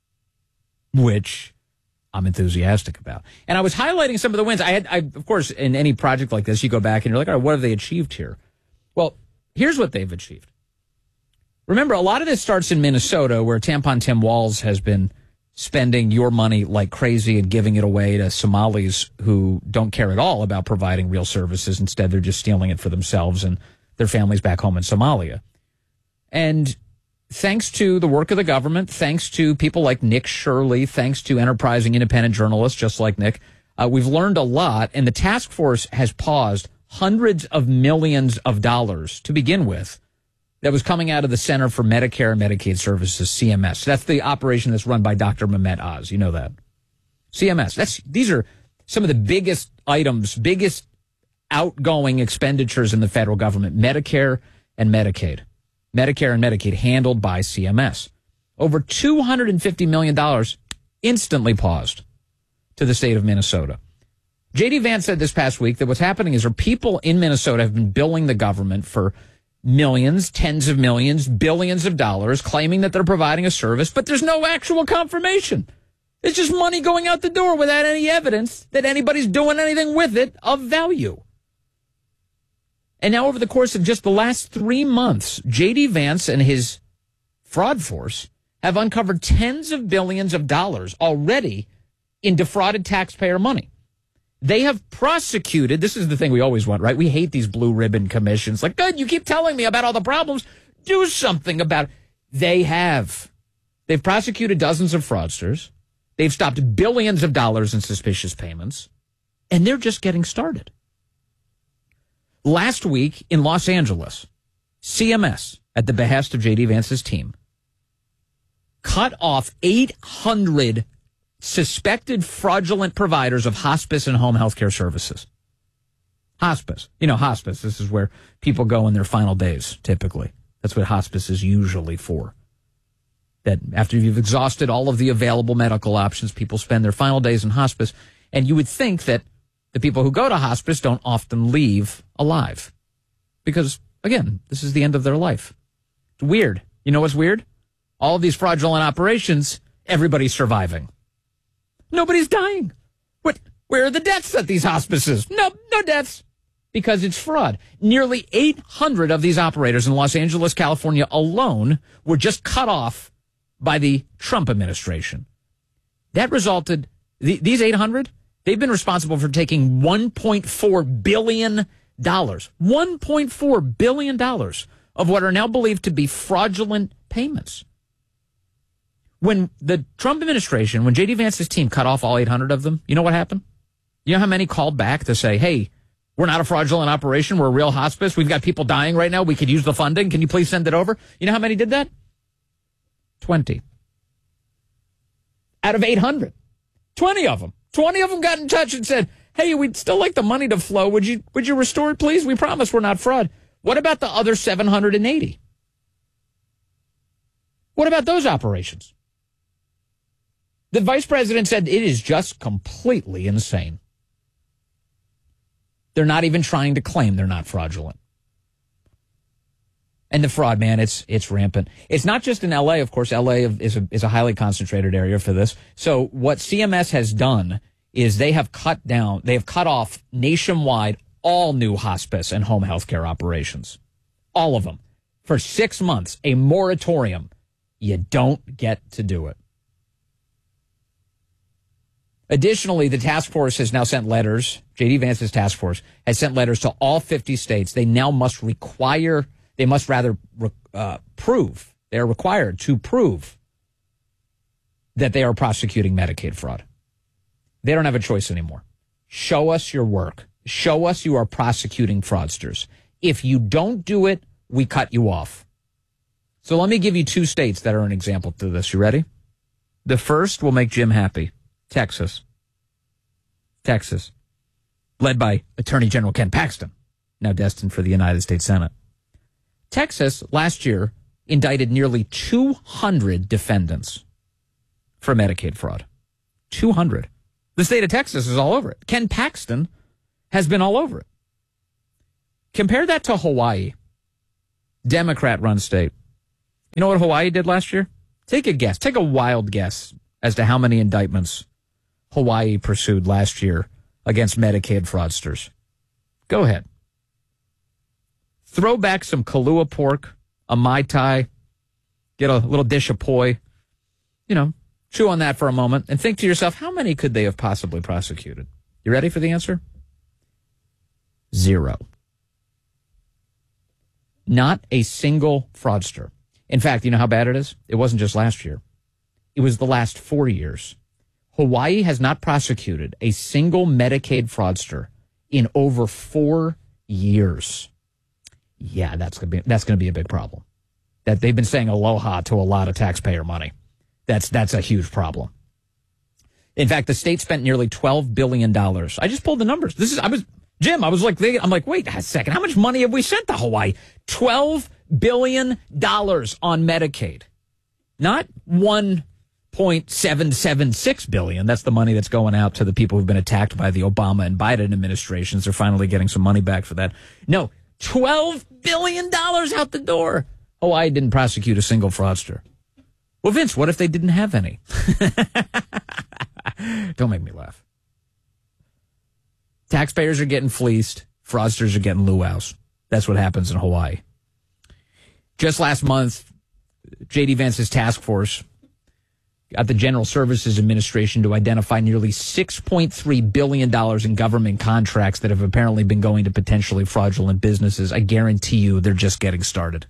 which I'm enthusiastic about. And I was highlighting some of the wins. I had, I, of course, in any project like this, you go back and you're like, all right, what have they achieved here? Well, here's what they've achieved. Remember, a lot of this starts in Minnesota, where Tampon Tim Walz has been spending your money like crazy and giving it away to Somalis who don't care at all about providing real services. Instead, they're just stealing it for themselves and their families back home in Somalia. And thanks to the work of the government, thanks to people like Nick Shirley, thanks to enterprising independent journalists just like Nick, uh, we've learned a lot. And the task force has paused hundreds of millions of dollars to begin with that was coming out of the Center for Medicare and Medicaid Services, C M S. That's the operation that's run by Doctor Mehmet Oz. You know that. C M S. That's, these are some of the biggest items, biggest outgoing expenditures in the federal government, Medicare and Medicaid. Medicare and Medicaid handled by C M S. Over two hundred fifty million dollars instantly paused to the state of Minnesota. J D Vance said this past week that what's happening is our people in Minnesota have been billing the government for millions, tens of millions, billions of dollars, claiming that they're providing a service, but there's no actual confirmation. It's just money going out the door without any evidence that anybody's doing anything with it of value. And now over the course of just the last three months, J D Vance and his fraud force have uncovered tens of billions of dollars already in defrauded taxpayer money. They have prosecuted, this is the thing we always want, right? We hate these blue ribbon commissions. Like, good, you keep telling me about all the problems. Do something about it. They have. They've prosecuted dozens of fraudsters. They've stopped billions of dollars in suspicious payments. And they're just getting started. Last week in Los Angeles, C M S, at the behest of J D Vance's team, cut off eight hundred suspected fraudulent providers of hospice and home health care services. Hospice. You know, hospice, this is where people go in their final days, typically. That's what hospice is usually for. That after you've exhausted all of the available medical options, people spend their final days in hospice. And you would think that the people who go to hospice don't often leave alive. Because, again, this is the end of their life. It's weird. You know what's weird? All of these fraudulent operations, everybody's surviving. Nobody's dying. What? Where are the deaths at these hospices? No, no deaths. Because it's fraud. Nearly eight hundred of these operators in Los Angeles, California alone were just cut off by the Trump administration. That resulted, the, these eight hundred, they've been responsible for taking one point four billion dollars. one point four billion dollars of what are now believed to be fraudulent payments. When the Trump administration, when J D Vance's team cut off all eight hundred of them, you know what happened? You know how many called back to say, hey, we're not a fraudulent operation. We're a real hospice. We've got people dying right now. We could use the funding. Can you please send it over? You know how many did that? twenty. Out of eight hundred. twenty of them. twenty of them got in touch and said, hey, we'd still like the money to flow. Would you, would you restore it, please? We promise we're not fraud. What about the other seven hundred eighty? What about those operations? The vice president said it is just completely insane. They're not even trying to claim they're not fraudulent. And the fraud, man, it's it's rampant. It's not just in L A, of course. L A is a, is a highly concentrated area for this. So what C M S has done is they have cut down, they have cut off nationwide all new hospice and home health care operations. All of them. For six months, a moratorium. You don't get to do it. Additionally, the task force has now sent letters, J D Vance's task force has sent letters to all fifty states. They now must require, they must rather uh, prove, they are required to prove that they are prosecuting Medicaid fraud. They don't have a choice anymore. Show us your work. show us you are prosecuting fraudsters. If you don't do it, we cut you off. So let me give you two states that are an example to this. You ready? The first will make Jim happy. Texas. Texas. Led by Attorney General Ken Paxton, now destined for the United States Senate. Texas, last year, indicted nearly two hundred defendants for Medicaid fraud. two hundred. The state of Texas is all over it. Ken Paxton has been all over it. Compare that to Hawaii. Democrat-run state. You know what Hawaii did last year? Take a guess. Take a wild guess as to how many indictments Hawaii pursued last year against Medicaid fraudsters. Go ahead. Throw back some Kahlua pork, a Mai Tai, get a little dish of poi, you know, chew on that for a moment, and think to yourself, how many could they have possibly prosecuted? You ready for the answer? Zero. Not a single fraudster. In fact, you know how bad it is? It wasn't just last year. It was the last four years. Hawaii has not prosecuted a single Medicaid fraudster in over four years. Yeah, that's gonna be that's gonna be a big problem. That they've been saying aloha to a lot of taxpayer money. That's that's a huge problem. In fact, the state spent nearly twelve billion dollars. I just pulled the numbers. This is I was Jim. I was like, I'm like, wait a second. How much money have we sent to Hawaii? Twelve billion dollars on Medicaid, not one point seven seven six billion. That's the money that's going out to the people who've been attacked by the Obama and Biden administrations. They're finally getting some money back for that. No, twelve billion dollars out the door. Hawaii didn't prosecute a single fraudster. Well, Vince, what if they didn't have any? Don't make me laugh. Taxpayers are getting fleeced. Fraudsters are getting luau's. That's what happens in Hawaii. Just last month, J D. Vance's task force got the General Services Administration to identify nearly six point three billion dollars in government contracts that have apparently been going to potentially fraudulent businesses. I guarantee you they're just getting started.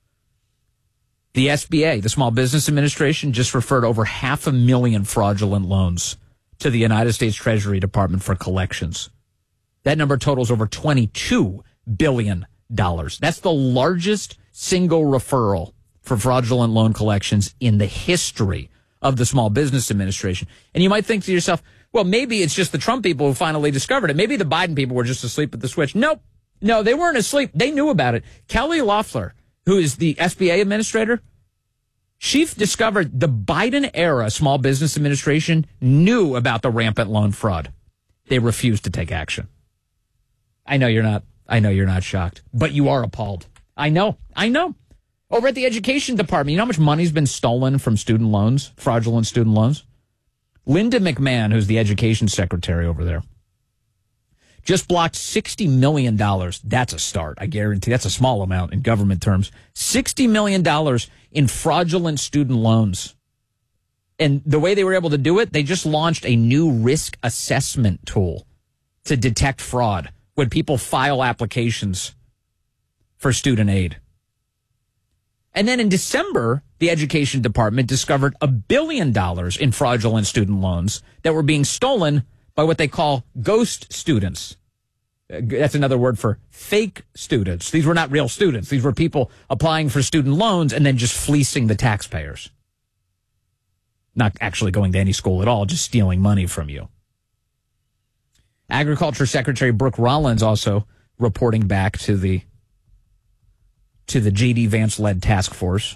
The S B A, the Small Business Administration, just referred over half a million fraudulent loans to the United States Treasury Department for collections. That number totals over twenty-two billion dollars. That's the largest single referral for fraudulent loan collections in the history of the Small Business Administration. And you might think to yourself, well, maybe it's just the Trump people who finally discovered it. Maybe the Biden people were just asleep at the switch. Nope. No, they weren't asleep. They knew about it. Kelly Loeffler, who is the S B A administrator, she discovered the Biden-era Small Business Administration knew about the rampant loan fraud. They refused to take action. I know you're not. I know you're not shocked, but you are appalled. I know. I know. Over at the Education Department, you know how much money's been stolen from student loans, fraudulent student loans? Linda McMahon, who's the education secretary over there, just blocked sixty million dollars. That's a start. I guarantee that's a small amount in government terms. sixty million dollars in fraudulent student loans. And the way they were able to do it, they just launched a new risk assessment tool to detect fraud when people file applications for student aid. And then in December, the Education Department discovered a billion dollars in fraudulent student loans that were being stolen by what they call ghost students. That's another word for fake students. These were not real students. These were people applying for student loans and then just fleecing the taxpayers. Not actually going to any school at all, just stealing money from you. Agriculture Secretary Brooke Rollins also reporting back to the to the J D. Vance-led task force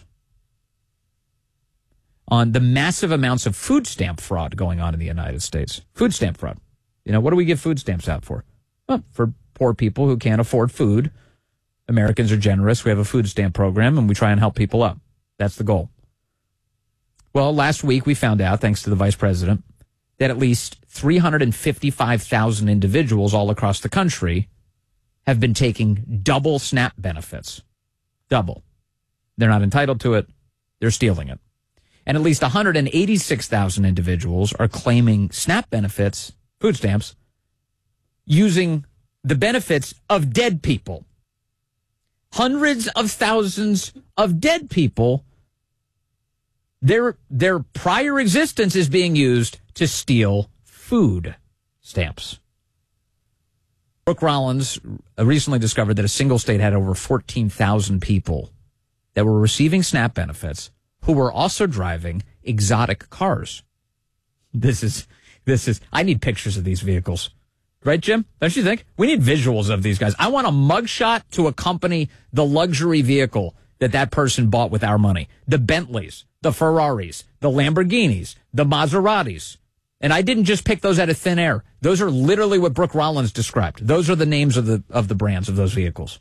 on the massive amounts of food stamp fraud going on in the United States. Food stamp fraud. You know, what do we give food stamps out for? Well, for poor people who can't afford food. Americans are generous. We have a food stamp program, and we try and help people out. That's the goal. Well, last week we found out, thanks to the vice president, that at least three hundred fifty-five thousand individuals all across the country have been taking double SNAP benefits. Double. They're not entitled to it. They're stealing it. And at least one hundred eighty-six thousand individuals are claiming SNAP benefits, food stamps, using the benefits of dead people. Hundreds of thousands of dead people. Their, their prior existence is being used to steal food stamps. Brooke Rollins recently discovered that a single state had over fourteen thousand people that were receiving SNAP benefits who were also driving exotic cars. This is, this is, I need pictures of these vehicles. Right, Jim? Don't you think? We need visuals of these guys. I want a mugshot to accompany the luxury vehicle that that person bought with our money. The Bentleys, the Ferraris, the Lamborghinis, the Maseratis. And I didn't just pick those out of thin air. Those are literally what Brooke Rollins described. Those are the names of the of the brands of those vehicles.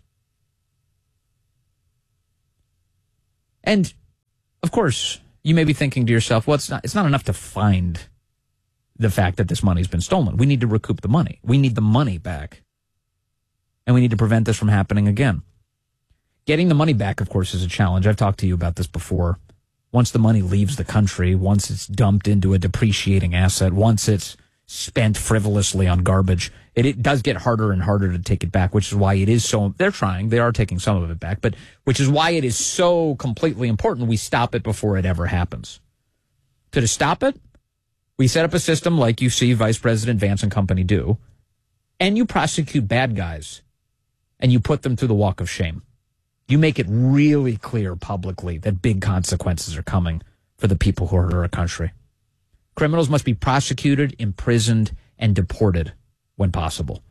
And, of course, you may be thinking to yourself, well, it's not, it's not enough to find the fact that this money's been stolen. We need to recoup the money. We need the money back. And we need to prevent this from happening again. Getting the money back, of course, is a challenge. I've talked to you about this before. Once the money leaves the country, once it's dumped into a depreciating asset, once it's spent frivolously on garbage, it, it does get harder and harder to take it back, which is why it is so, they're trying, they are taking some of it back, but which is why it is so completely important we stop it before it ever happens. So to stop it, we set up a system like you see Vice President Vance and company do, and you prosecute bad guys, and you put them through the walk of shame. You make it really clear publicly that big consequences are coming for the people who hurt our country. Criminals must be prosecuted, imprisoned, and deported when possible.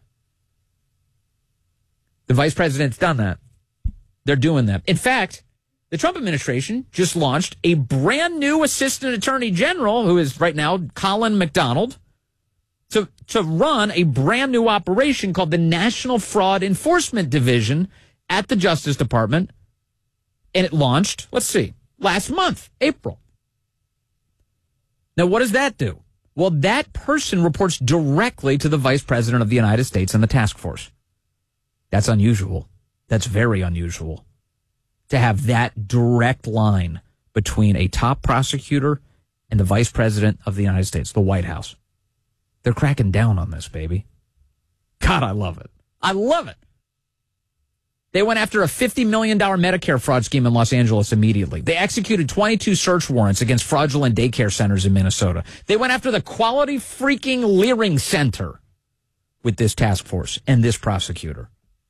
The vice president's done that. They're doing that. In fact, the Trump administration just launched a brand new assistant attorney general, who is right now Colin McDonald, to, to run a brand new operation called the National Fraud Enforcement Division at the Justice Department. And it launched, let's see, last month, April. Now, what does that do? Well, that person reports directly to the Vice President of the United States and the task force. That's unusual. That's very unusual to have that direct line between a top prosecutor and the Vice President of the United States, the White House. They're cracking down on this, baby. God, I love it. I love it. They went after a fifty million dollars Medicare fraud scheme in Los Angeles immediately. They executed twenty-two search warrants against fraudulent daycare centers in Minnesota. They went after the Quality Freaking Leering Center with this task force and this prosecutor.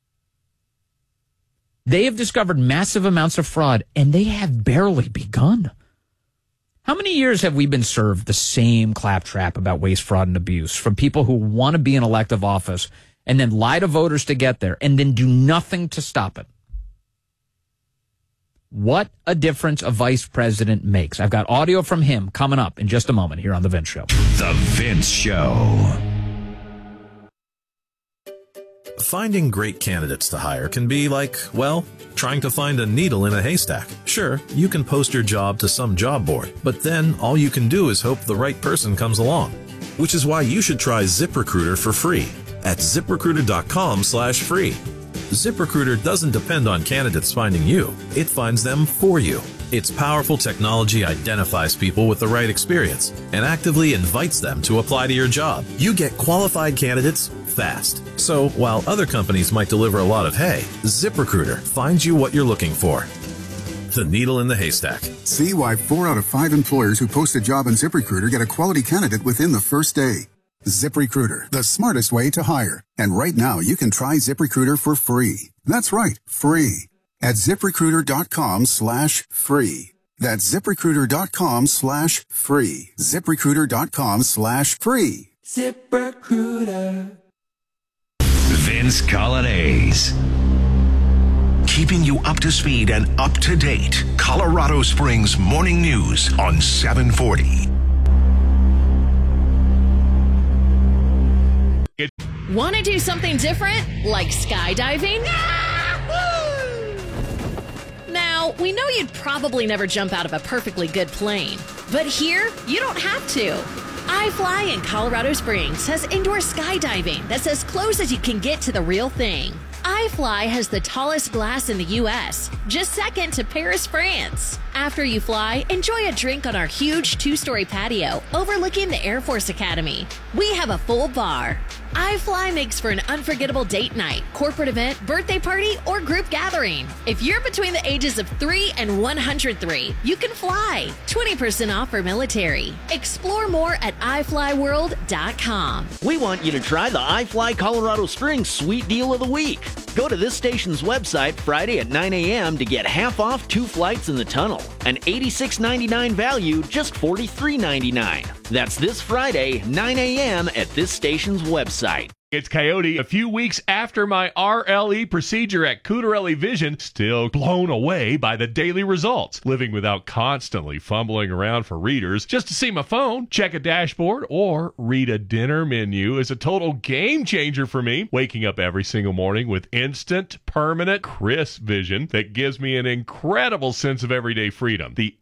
They have discovered massive amounts of fraud, and they have barely begun. How many years have we been served the same claptrap about waste, fraud, and abuse from people who want to be in elective office and then lie to voters to get there and then do nothing to stop it? What a difference a vice president makes. I've got audio from him coming up in just a moment here on The Vince Show. The Vince Show. Finding great candidates to hire can be like, well, trying to find a needle in a haystack. Sure, you can post your job to some job board, but then all you can do is hope the right person comes along. Which is why you should try ZipRecruiter for free at ZipRecruiter.com slash free. ZipRecruiter doesn't depend on candidates finding you. It finds them for you. Its powerful technology identifies people with the right experience and actively invites them to apply to your job. You get qualified candidates fast. So while other companies might deliver a lot of hay, ZipRecruiter finds you what you're looking for. The needle in the haystack. See why four out of five employers who post a job on ZipRecruiter get a quality candidate within the first day. ZipRecruiter, the smartest way to hire. And right now, you can try ZipRecruiter for free. That's right, free. At ZipRecruiter.com slash free. That's ZipRecruiter.com slash free. ZipRecruiter.com slash free. ZipRecruiter. Vince Colonnese. Keeping you up to speed and up to date. Colorado Springs Morning News on seven forty. Want to do something different, like skydiving? Now, we know you'd probably never jump out of a perfectly good plane, but here, you don't have to. iFly in Colorado Springs has indoor skydiving that's as close as you can get to the real thing. iFly has the tallest glass in the U S, just second to Paris, France. After you fly, enjoy a drink on our huge two-story patio overlooking the Air Force Academy. We have a full bar. iFly makes for an unforgettable date night, corporate event, birthday party, or group gathering. If you're between the ages of three and one hundred three, you can fly. twenty percent off for military. Explore more at i fly world dot com. We want you to try the iFly Colorado Springs Sweet Deal of the Week. Go to this station's website Friday at nine a.m. to get half off two flights in the tunnel. An eighty-six ninety-nine value, just forty-three ninety-nine. That's this Friday, nine a.m. at this station's website. It's Coyote. A few weeks after my R L E procedure at Cutarelli Vision, still blown away by the daily results. Living without constantly fumbling around for readers just to see my phone, check a dashboard, or read a dinner menu is a total game changer for me. Waking up every single morning with instant, permanent, crisp vision that gives me an incredible sense of everyday freedom. The